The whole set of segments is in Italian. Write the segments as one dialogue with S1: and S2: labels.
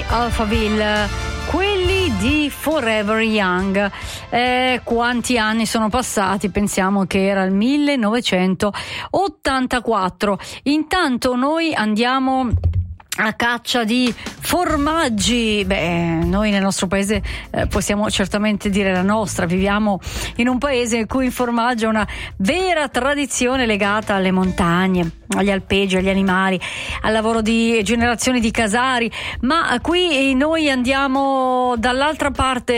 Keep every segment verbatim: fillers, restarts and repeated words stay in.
S1: Alphaville, quelli di Forever Young. Eh, quanti anni sono passati? Pensiamo che era il millenovecentottantaquattro. Intanto noi andiamo a caccia di formaggi. Beh, noi nel nostro paese eh, possiamo certamente dire la nostra. Viviamo in un paese in cui il formaggio è una vera tradizione legata alle montagne, agli alpeggi, agli animali, al lavoro di generazioni di casari. Ma qui noi andiamo dall'altra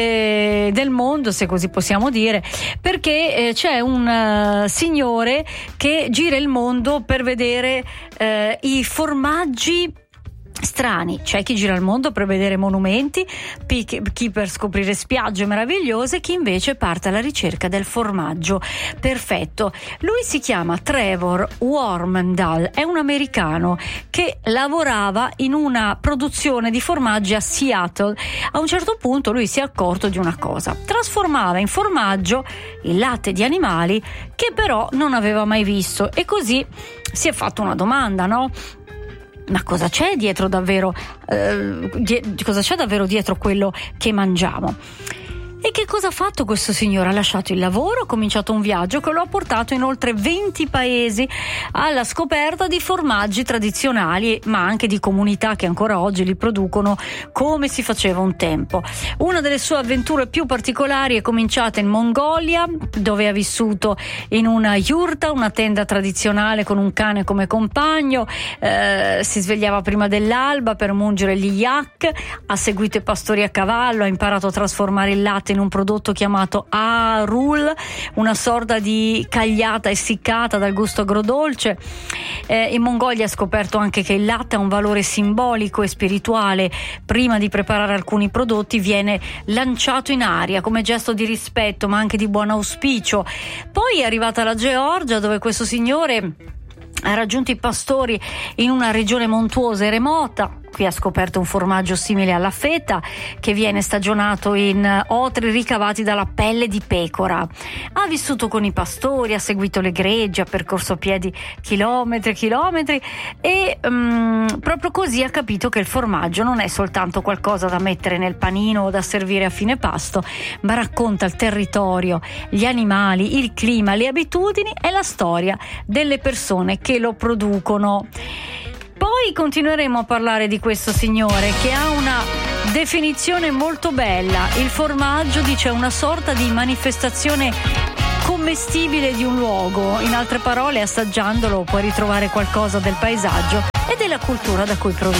S1: parte del mondo, se così possiamo dire, perché eh, c'è un uh, signore che gira il mondo per vedere uh, i formaggi strani. C'è chi gira il mondo per vedere monumenti, chi per scoprire spiagge meravigliose, chi invece parte alla ricerca del formaggio perfetto. Lui si chiama Trevor Warmendal, è un americano che lavorava in una produzione di formaggi a Seattle. A un certo punto lui si è accorto di una cosa: trasformava in formaggio il latte di animali che però non aveva mai visto, e così si è fatto una domanda, no? Ma cosa c'è dietro davvero? Eh, die- cosa c'è davvero dietro quello che mangiamo? E che cosa ha fatto questo signore? Ha lasciato il lavoro, ha cominciato un viaggio che lo ha portato in oltre venti paesi alla scoperta di formaggi tradizionali, ma anche di comunità che ancora oggi li producono come si faceva un tempo. Una delle sue avventure più particolari è cominciata in Mongolia, dove ha vissuto in una yurta, una tenda tradizionale con un cane come compagno. Eh, si svegliava prima dell'alba per mungere gli yak, ha seguito i pastori a cavallo, ha imparato a trasformare il latte in un prodotto chiamato Arul, una sorta di cagliata essiccata dal gusto agrodolce. Eh, in Mongolia ha scoperto anche che il latte ha un valore simbolico e spirituale. Prima di preparare alcuni prodotti viene lanciato in aria come gesto di rispetto, ma anche di buon auspicio. Poi è arrivata la Georgia, dove questo signore ha raggiunto i pastori in una regione montuosa e remota. Qui ha scoperto un formaggio simile alla feta che viene stagionato in otri ricavati dalla pelle di pecora. Ha vissuto con i pastori, ha seguito le greggi, ha percorso a piedi chilometri e chilometri e um, proprio così ha capito che il formaggio non è soltanto qualcosa da mettere nel panino o da servire a fine pasto, ma racconta il territorio, gli animali, il clima, le abitudini e la storia delle persone che lo producono. Poi continueremo a parlare di questo signore che ha una definizione molto bella. Il formaggio, dice, è una sorta di manifestazione commestibile di un luogo. In altre parole, assaggiandolo puoi ritrovare qualcosa del paesaggio e della cultura da cui proviene.